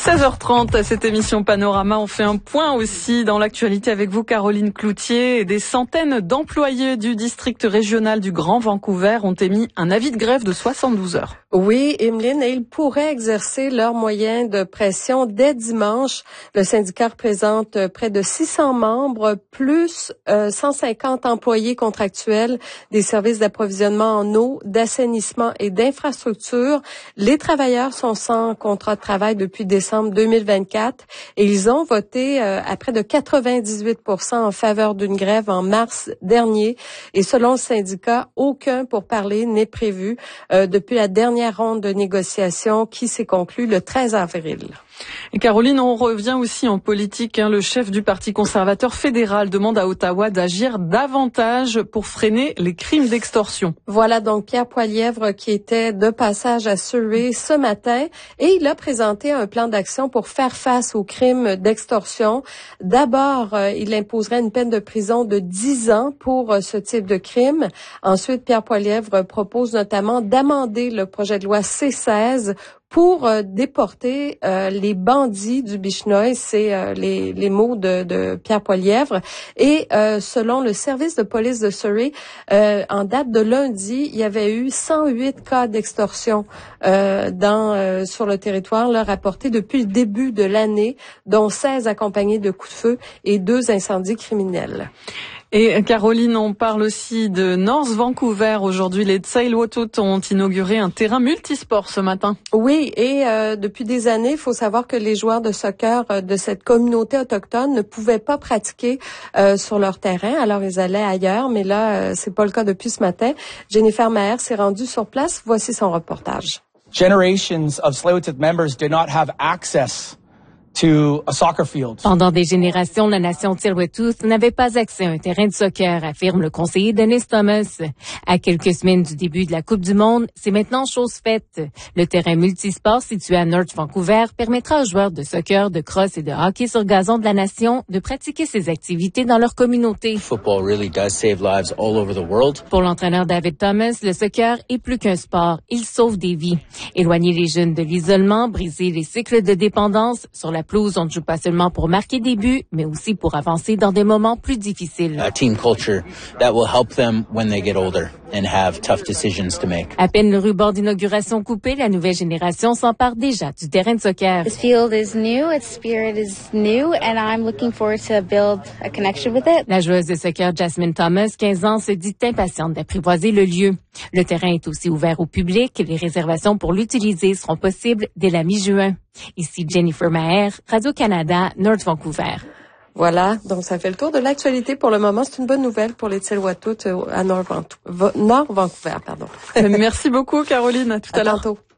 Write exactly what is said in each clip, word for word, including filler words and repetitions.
seize heures trente à cette émission Panorama. On fait un point aussi dans l'actualité avec vous, Caroline Cloutier. Des centaines d'employés du district régional du Grand Vancouver ont émis un avis de grève de soixante-douze heures. Oui, Emeline, et ils pourraient exercer leurs moyens de pression dès dimanche. Le syndicat représente près de six cents membres, plus euh, cent cinquante employés contractuels des services d'approvisionnement en eau, d'assainissement et d'infrastructure. Les travailleurs sont sans contrat de travail depuis décembre deux mille vingt-quatre et ils ont voté euh, à près de quatre-vingt-dix-huit pour cent en faveur d'une grève en mars dernier. Et selon le syndicat, aucun pourparler n'est prévu euh, depuis la dernière ronde de négociation qui s'est conclue le treize avril. Et Caroline, on revient aussi en politique. Hein. Le chef du Parti conservateur fédéral demande à Ottawa d'agir davantage pour freiner les crimes d'extorsion. Voilà donc Pierre Poilievre qui était de passage à Surrey ce matin et il a présenté un plan d'action pour faire face aux crimes d'extorsion. D'abord, euh, il imposerait une peine de prison de dix ans pour euh, ce type de crime. Ensuite, Pierre Poilievre propose notamment d'amender le projet de loi C seize pour euh, déporter euh, les bandits du Bichnoi, c'est euh, les, les mots de, de Pierre Poilievre. Et euh, selon le service de police de Surrey, euh, en date de lundi, il y avait eu cent huit cas d'extorsion euh, dans euh, sur le territoire, là, rapportés depuis le début de l'année, dont seize accompagnés de coups de feu et deux incendies criminels. Et Caroline, on parle aussi de North Vancouver. Aujourd'hui, les Tsleil-Waututh ont inauguré un terrain multisport ce matin. Oui, et euh, depuis des années, il faut savoir que les joueurs de soccer euh, de cette communauté autochtone ne pouvaient pas pratiquer euh, sur leur terrain. Alors, ils allaient ailleurs, mais là, euh, c'est pas le cas depuis ce matin. Jennifer Maher s'est rendue sur place. Voici son reportage. Generations of Tsleil-Waututh members did not have access to a soccer field. Pendant des générations, la nation Tsleil-Waututh n'avait pas accès à un terrain de soccer, affirme le conseiller Dennis Thomas. À quelques semaines du début de la Coupe du Monde, c'est maintenant chose faite. Le terrain multisport situé à North Vancouver permettra aux joueurs de soccer, de cross et de hockey sur gazon de la nation de pratiquer ces activités dans leur communauté. Football really does save lives all over the world. Pour l'entraîneur David Thomas, le soccer est plus qu'un sport, il sauve des vies. Éloigner les jeunes de l'isolement, briser les cycles de dépendance, sur la pelouse, on ne joue pas seulement pour marquer des buts, mais aussi pour avancer dans des moments plus difficiles. A team culture that will help them when they get older and have tough decisions to make. À peine le ruban d'inauguration coupé, la nouvelle génération s'empare déjà du terrain de soccer. This field is new, its spirit is new, and I'm looking forward to build a connection with it. La joueuse de soccer Jasmine Thomas, quinze ans, se dit impatiente d'apprivoiser le lieu. Le terrain est aussi ouvert au public. Les réservations pour l'utiliser seront possibles dès la mi-juin. Ici Jennifer Maher, Radio-Canada, North Vancouver. Voilà, donc ça fait le tour de l'actualité pour le moment. C'est une bonne nouvelle pour les Tsleil-Waututh à North Vancouver. Pardon. Merci beaucoup, Caroline. À tout à, à l'heure. Tantôt.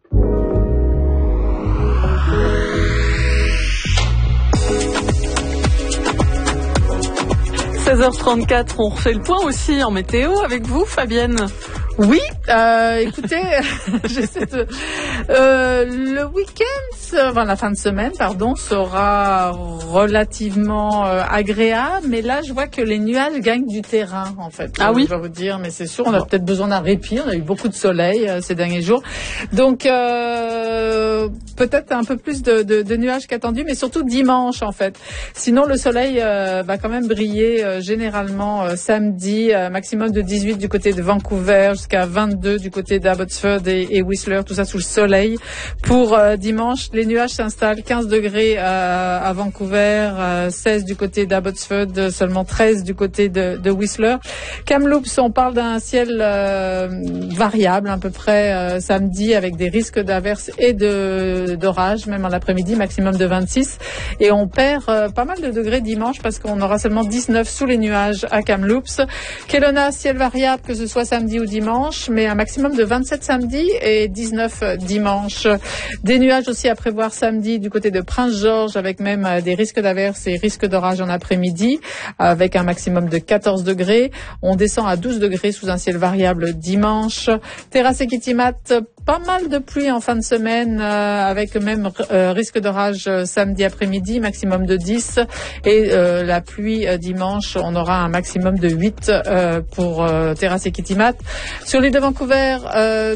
seize heures trente-quatre, on refait le point aussi en météo avec vous, Fabienne. Oui, euh, écoutez, j'essaie de, euh, le week-end, enfin la fin de semaine, pardon, sera relativement euh, agréable, mais là je vois que les nuages gagnent du terrain en fait. Ah euh, oui. Je vais vous dire, mais c'est sûr, on a peut-être besoin d'un répit. On a eu beaucoup de soleil euh, ces derniers jours, donc euh, peut-être un peu plus de, de, de nuages qu'attendu, mais surtout dimanche en fait. Sinon le soleil euh, va quand même briller euh, généralement euh, samedi, euh, maximum de dix-huit du côté de Vancouver. Jusqu'à vingt-deux du côté d'Abbotsford et, et Whistler, tout ça sous le soleil. Pour euh, dimanche, les nuages s'installent, quinze degrés euh, à Vancouver, euh, seize du côté d'Abbotsford, seulement treize du côté de, de Whistler. Kamloops, on parle d'un ciel euh, variable à peu près euh, samedi avec des risques d'averses et de d'orage, même en après-midi, maximum de vingt-six. Et on perd euh, pas mal de degrés dimanche parce qu'on aura seulement dix-neuf sous les nuages à Kamloops. Kelowna, ciel variable, que ce soit samedi ou dimanche, mais un maximum de vingt-sept samedi et dix-neuf dimanche. Des nuages aussi à prévoir samedi du côté de Prince-Georges avec même des risques d'averses et risques d'orage en après-midi avec un maximum de quatorze degrés. On descend à douze degrés sous un ciel variable dimanche. Terrasse et Kitimat, pas mal de pluie en fin de semaine euh, avec même euh, risque d'orage euh, samedi après-midi, maximum de dix. Et euh, la pluie euh, dimanche, on aura un maximum de huit euh, pour euh, Terrasse et Kitimat. Sur l'île de Vancouver, euh,